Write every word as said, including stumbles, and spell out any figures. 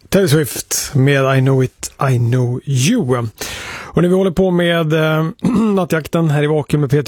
Taylor Swift med I Know It, I Know You. Och när vi håller på med eh, nattjakten här i Vakuum med Peter